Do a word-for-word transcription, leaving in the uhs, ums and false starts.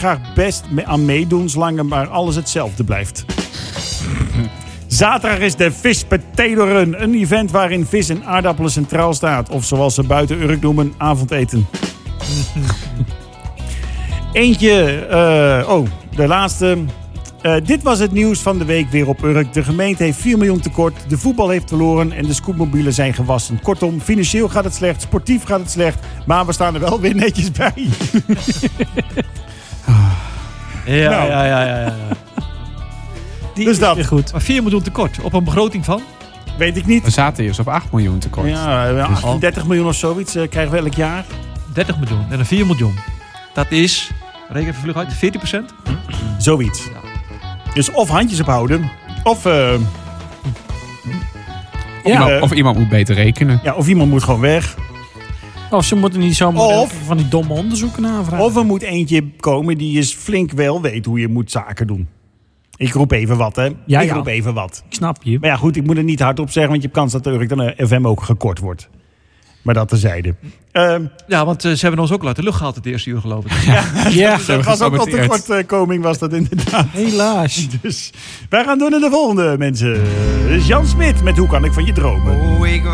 graag best aan meedoen, zolang er maar alles hetzelfde blijft. Zaterdag is de Vis Potato Run. Een event waarin vis en aardappelen centraal staat. Of zoals ze buiten Urk noemen, avondeten. Eentje, uh, oh, de laatste. Uh, dit was het nieuws van de week weer op Urk. De gemeente heeft vier miljoen tekort. De voetbal heeft verloren en de scootmobielen zijn gewassen. Kortom, financieel gaat het slecht, sportief gaat het slecht. Maar we staan er wel weer netjes bij. ja, nou. ja, ja, ja, ja. Die dus dat. Goed. Maar vier miljoen tekort op een begroting van? Weet ik niet. We zaten eerst op acht miljoen tekort. Ja, achtendertig miljoen of zoiets uh, krijgen we elk jaar. dertig miljoen en dan vier miljoen. Dat is, reken even vlug uit, veertien procent? Zoiets. Ja. Dus of handjes ophouden, of... Uh, of, ja, iemand, uh, of iemand moet beter rekenen. Ja, of iemand moet gewoon weg. Of ze moeten niet zomaar of, van die domme onderzoeken aanvragen. Of er moet eentje komen die is flink wel weet hoe je moet zaken doen. Ik roep even wat, hè. Ja, ik ja. roep even wat. Ik snap je. Maar ja, goed, ik moet het niet hardop zeggen, want je hebt kans dat de Urk dan F M ook gekort wordt. Maar dat terzijde. Uh, ja, want uh, ze hebben ons ook uit de lucht gehaald het eerste uur, geloof ik. Ja, ja, ja dat was ook al tekortkoming, was dat inderdaad. Helaas. Dus wij gaan door naar de volgende, mensen. Jan Smit met Hoe kan ik van je dromen? Oh, ik